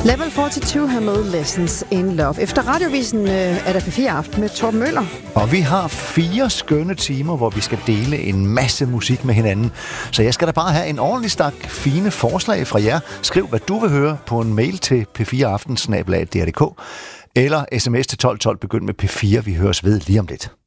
Level 42 her med Lessons in Love. Efter radiovisen er der P4 Aften med Torben Møller. Og vi har 4 skønne timer, hvor vi skal dele en masse musik med hinanden. Så jeg skal da bare have en ordentlig stak fine forslag fra jer. Skriv, hvad du vil høre på en mail til p4aften@dr.dk eller sms til 1212, begynd med P4. Vi høres ved lige om lidt.